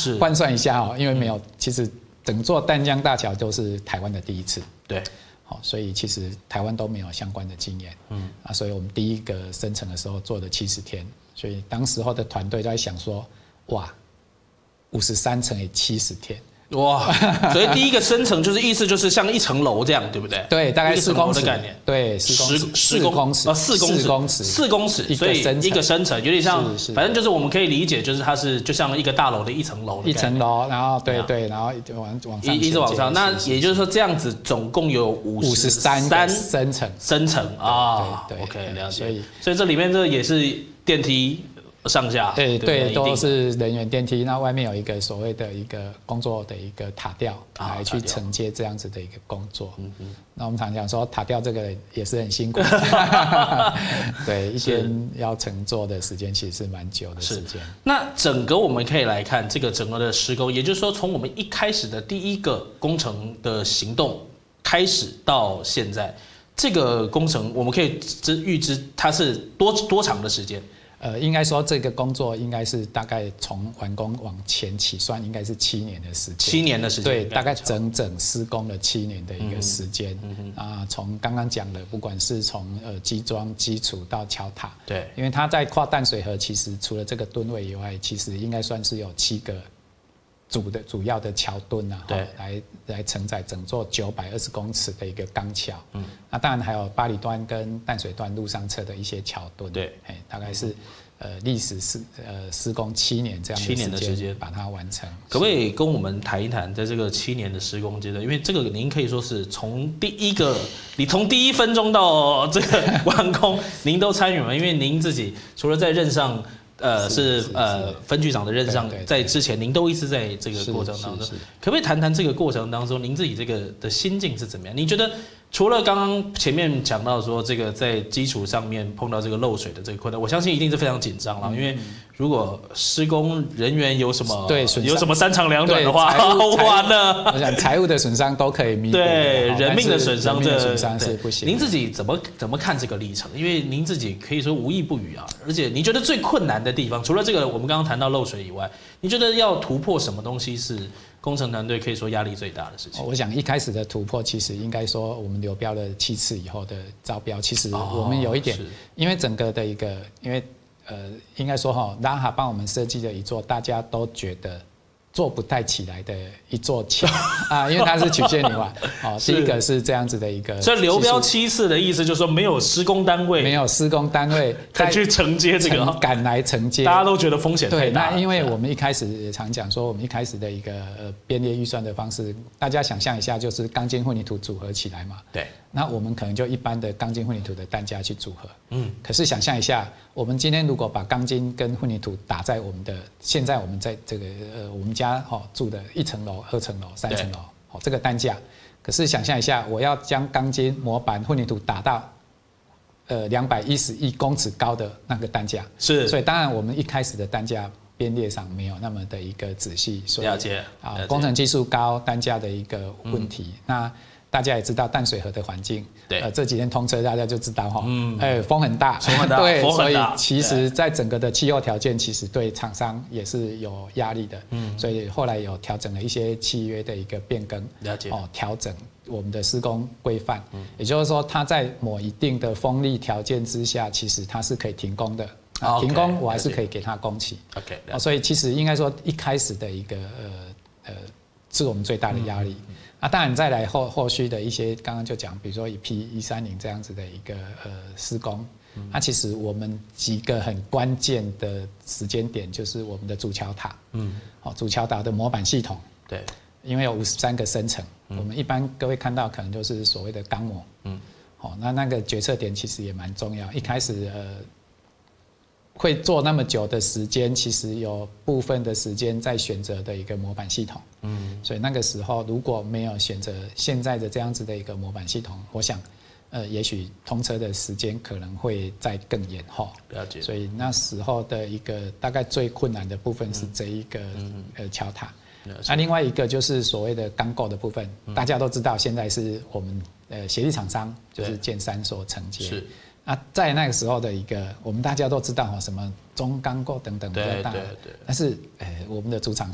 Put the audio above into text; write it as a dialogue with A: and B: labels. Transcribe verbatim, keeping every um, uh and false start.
A: 是
B: 换算一下哦，因为没有，其实整座淡江大桥都是台湾的第一次。
A: 对。
B: 好，所以其实台湾都没有相关的经验，嗯啊，所以我们第一个生成的时候做了七十天，所以当时候的团队在想说，哇，五十三乘以七十天，
A: 哇，所以第一个生成就是意思就是像一层楼这样，对不对？
B: 对，大概四公尺
A: 的概念，
B: 对，十
A: 十
B: 公尺，
A: 啊，四公尺，
B: 四公尺，
A: 四公尺，所以一个生成有点像，反正就是我们可以理解，就是它是就像一个大楼的一层楼，
B: 一层楼，然后对对，然后往往上
A: 一直往上，那也就是说这样子总共有五十三
B: 生成
A: 生成啊，对 ，OK， 了解。所以所以这里面这也是电梯。上下
B: 对对，都是人员电梯。那外面有一个所谓的一个工作的一个塔吊，来去承接这样子的一个工作。嗯嗯。那我们常讲说塔吊这个也是很辛苦，对，一天要乘坐的时间其实是蛮久的时间。
A: 那整个我们可以来看这个整个的施工，也就是说从我们一开始的第一个工程的行动开始到现在，这个工程我们可以知预知它是多多长的时间？
B: 呃，应该说这个工作应该是大概从完工往前起算，应该是七年的时间。
A: 七年的时间，
B: 对，大概整整施工了七年的一个时间。嗯啊，从刚刚讲的，不管是从呃基桩基础到桥塔，
A: 对，
B: 因为它在跨淡水河，其实除了这个吨位以外，其实应该算是有七个主的主要的桥墩啊，
A: 对，
B: 来来承载整座九百二十公尺的一个钢桥。嗯，那当然还有八里端跟淡水端路上侧的一些桥墩。
A: 对，
B: 哎，大概是呃历时施呃施工七年这样
A: 七年的时间
B: 把它完成。
A: 可不可以跟我们谈一谈，在这个七年的施工阶段，因为这个您可以说是从第一个，你从第一分钟到这个完工，您都参与了，因为您自己除了在任上。呃，是呃分局长的任上，在之前您都一直在这个过程当中，可不可以谈谈这个过程当中您自己这个的心境是怎么样？你觉得除了刚刚前面讲到说这个在基础上面碰到这个漏水的这个困难，我相信一定是非常紧张了，因为如果施工人员有什么
B: 对
A: 有什么三长两短的话，完了，
B: 我想财务的损伤都可以弥补，
A: 对人命的损伤，
B: 这损伤是不行。
A: 您自己怎么怎么看这个历程？因为您自己可以说无意不语啊，而且你觉得最困难的地方，除了这个我们刚刚谈到漏水以外，你觉得要突破什么东西是工程团队可以说压力最大的事情？
B: 我想一开始的突破，其实应该说我们流标了七次以后的招标，其实我们有一点，因为整个的一个，因为呃，应该说哈，拉哈帮我们设计了一座大家都觉得做不太起来的一座桥啊，因为它是曲线泥瓦。哦，第一个是这样子的一个，
A: 所以流标七次的意思就是说没有施工单位，
B: 没有施工单位
A: 再去承接这个，
B: 赶来承接，
A: 大家都觉得风险太大。
B: 对，那因为我们一开始也常讲说，我们一开始的一个呃编列预算的方式，大家想象一下，就是钢筋混凝土组合起来嘛。
A: 对。
B: 那我们可能就一般的钢筋混凝土的单价去组合，嗯，可是想象一下，我们今天如果把钢筋跟混凝土打在我们的现在我们在这个呃我们家哈住的一层楼、二层楼、三层楼，好这个单价，可是想象一下，我要将钢筋、模板、混凝土打到呃两百一十一公尺高的那个单价，
A: 是，
B: 所以当然我们一开始的单价编列上没有那么的一个仔细，所以
A: 了解
B: 啊工程技术高，单价的一个问题，嗯、那。大家也知道淡水河的环境，
A: 对，
B: 呃，这几天通车大家就知道哈，嗯，哎，风很大，
A: 风很大，
B: 对，
A: 风很大，
B: 所以其实在整个的气候条件，其实对厂商也是有压力的，嗯，所以后来有调整了一些契约的一个变更，
A: 了解，
B: 哦，调整我们的施工规范，嗯，也就是说，它在某一定的风力条件之下，其实它是可以停工的，啊， okay, 停工我还是可以给它工期
A: ，OK，
B: 哦，所以其实应该说一开始的一个呃呃，是我们最大的压力。嗯啊，当然再来后后续的一些，刚刚就讲，比如说以 P 一三零这样子的一个呃施工，那、啊、其实我们几个很关键的时间点，就是我们的主桥塔，嗯，好、哦，主桥塔的模板系统，
A: 对，
B: 因为有五十三个生成，嗯、我们一般各位看到可能就是所谓的钢模，嗯，好、哦，那那个决策点其实也蛮重要，一开始呃。会做那么久的时间，其实有部分的时间在选择的一个模板系统，嗯，所以那个时候如果没有选择现在的这样子的一个模板系统，我想，呃，也许通车的时间可能会再更延后。
A: 了解。
B: 所以那时候的一个大概最困难的部分是这一个、嗯、呃桥塔，那、啊、另外一个就是所谓的钢构的部分，嗯、大家都知道现在是我们呃协力厂商就是建三所承接。是。啊，在那个时候的一个，我们大家都知道哈，什么中钢构等等比较大，对对对。但是，呃，我们的主厂